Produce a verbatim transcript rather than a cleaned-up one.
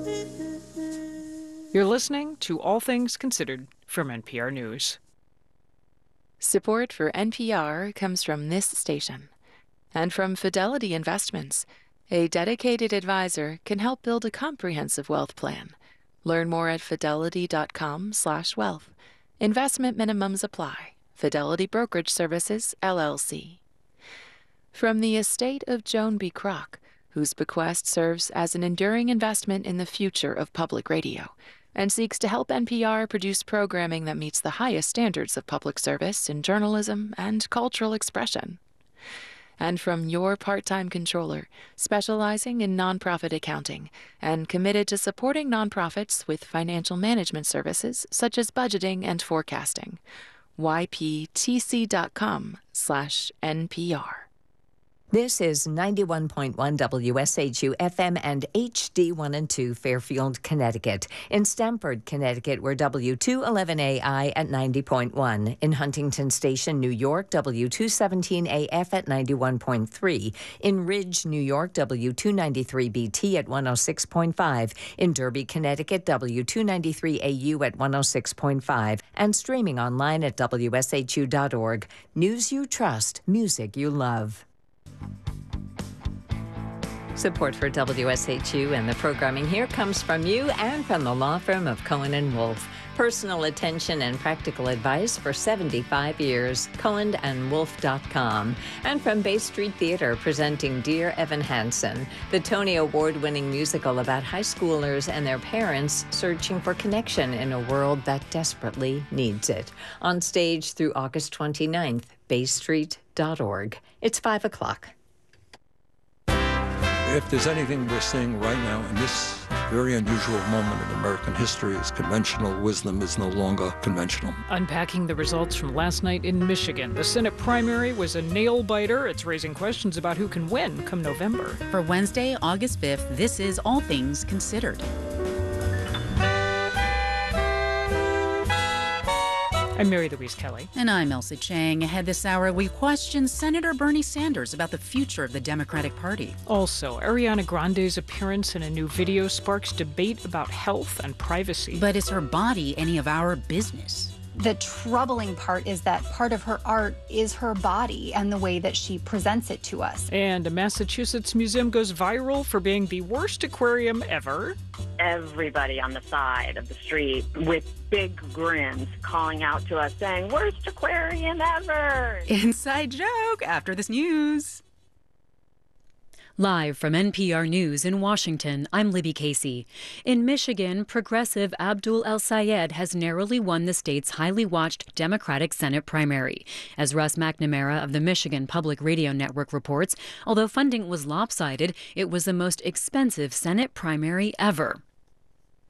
You're listening to All Things Considered from N P R News. Support for N P R comes from this station and from Fidelity Investments. A dedicated advisor can help build a comprehensive wealth plan. Learn more at fidelity.com slash wealth. Investment minimums apply. Fidelity Brokerage Services, L L C. From the estate of Joan B. Kroc, whose bequest serves as an enduring investment in the future of public radio and seeks to help N P R produce programming that meets the highest standards of public service in journalism and cultural expression. And from your part-time controller, specializing in nonprofit accounting and committed to supporting nonprofits with financial management services such as budgeting and forecasting. Y P T C dot com slash N P R. This is ninety-one point one W S H U F M and H D one and two Fairfield, Connecticut. In Stamford, Connecticut, we're W two eleven A I at ninety point one. In Huntington Station, New York, W two seventeen A F at ninety-one point three. In Ridge, New York, W two ninety-three B T at one oh six point five. In Derby, Connecticut, W two ninety-three A U at one oh six point five. And streaming online at W S H U dot org. News you trust, music you love. Support for W S H U and the programming here comes from you and from the law firm of Cohen and Wolfe. Personal attention and practical advice for seventy-five years. Cohen and Wolfe dot com. And from Bay Street Theater presenting Dear Evan Hansen, the Tony Award-winning musical about high schoolers and their parents searching for connection in a world that desperately needs it. On stage through August twenty-ninth, bay street dot org. It's five o'clock. If there's anything we're seeing right now in this very unusual moment in American history, is conventional wisdom is no longer conventional. Unpacking the results from last night in Michigan. The Senate primary was a nail-biter. It's raising questions about who can win come November. For Wednesday, August fifth, this is All Things Considered. I'm Mary Louise Kelly. And I'm Elsa Chang. Ahead this hour, we question Senator Bernie Sanders about the future of the Democratic Party. Also, Ariana Grande's appearance in a new video sparks debate about health and privacy. But is her body any of our business? The troubling part is that part of her art is her body and the way that she presents it to us. And a Massachusetts museum goes viral for being the worst aquarium ever. Everybody on the side of the street with big grins calling out to us saying, "Worst aquarium ever!" Inside joke after this news. Live from N P R News in Washington, I'm Libby Casey. In Michigan, progressive Abdul El-Sayed has narrowly won the state's highly watched Democratic Senate primary. As Russ McNamara of the Michigan Public Radio Network reports, although funding was lopsided, it was the most expensive Senate primary ever.